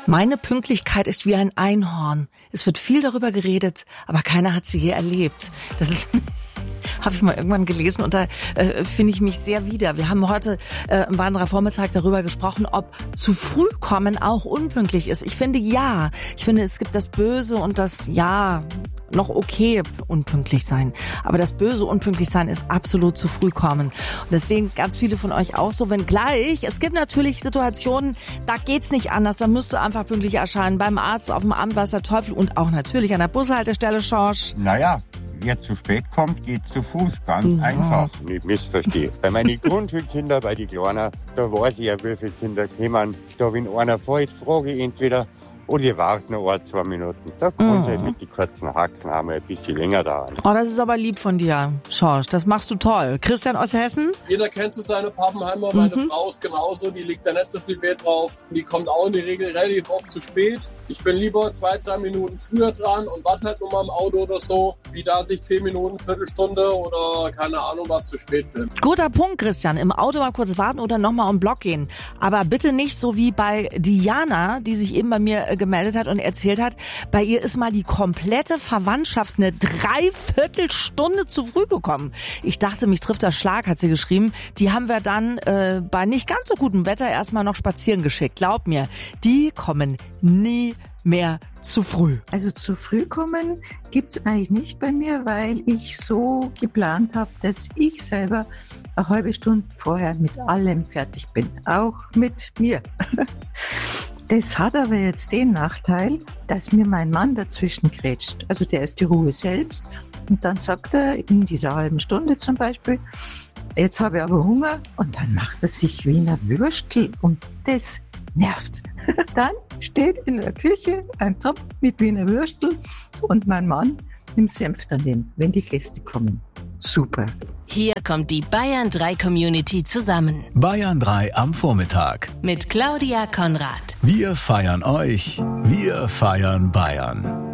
Meine Pünktlichkeit ist wie ein Einhorn. Es wird viel darüber geredet, aber keiner hat sie je erlebt. Das ist... habe ich mal irgendwann gelesen und da finde ich mich sehr wieder. Wir haben heute im Wanderer Vormittag darüber gesprochen, ob zu früh kommen auch unpünktlich ist. Ich finde ja. Ich finde, es gibt das Böse und das noch okay unpünktlich sein. Aber das böse unpünktlich sein ist absolut zu früh kommen. Und das sehen ganz viele von euch auch so. Wenngleich, es gibt natürlich Situationen, da geht's nicht anders. Da müsst ihr einfach pünktlich erscheinen. Beim Arzt, auf dem Amt, weiß der Teufel und auch natürlich an der Bushaltestelle, Schorsch. Naja, wer zu spät kommt, geht zu Fuß. Ganz einfach. Nicht missverstehe. Bei meinen Grundschulkindern, bei den Kleinen, da weiß ich ja, wie viele Kinder kommen. Da, wenn einer fällt, frage ich entweder, oder ihr wartet noch 1-2 Minuten. Da kann es halt mit den kurzen Haxen haben wir ein bisschen länger dauern. Oh, das ist aber lieb von dir, Schorsch. Das machst du toll. Christian aus Hessen? Jeder kennt so seine Pappenheimer. Meine Frau ist genauso. Die legt da nicht so viel Wert drauf. Die kommt auch in der Regel relativ oft zu spät. Ich bin lieber 2-3 Minuten früher dran und warte halt nur mal im Auto oder so, wie da sich 10 Minuten, Viertelstunde oder keine Ahnung was zu spät bin. Guter Punkt, Christian. Im Auto mal kurz warten oder nochmal um den Block gehen. Aber bitte nicht so wie bei Diana, die sich eben bei mir gemeldet hat und erzählt hat, bei ihr ist mal die komplette Verwandtschaft eine Dreiviertelstunde zu früh gekommen. Ich dachte, mich trifft der Schlag, hat sie geschrieben. Die haben wir dann bei nicht ganz so gutem Wetter erstmal noch spazieren geschickt. Glaub mir, die kommen nie mehr zu früh. Also zu früh kommen gibt's eigentlich nicht bei mir, weil ich so geplant habe, dass ich selber eine halbe Stunde vorher mit allem fertig bin. Auch mit mir. Das hat aber jetzt den Nachteil, dass mir mein Mann dazwischen grätscht. Also der ist die Ruhe selbst. Und dann sagt er in dieser halben Stunde zum Beispiel, jetzt habe ich aber Hunger. Und dann macht er sich Wiener Würstel und das nervt. Dann steht in der Küche ein Topf mit Wiener Würstel und mein Mann nimmt Senf daneben, wenn die Gäste kommen. Super. Hier kommt die Bayern 3 Community zusammen. Bayern 3 am Vormittag. Mit Claudia Konrad. Wir feiern euch. Wir feiern Bayern.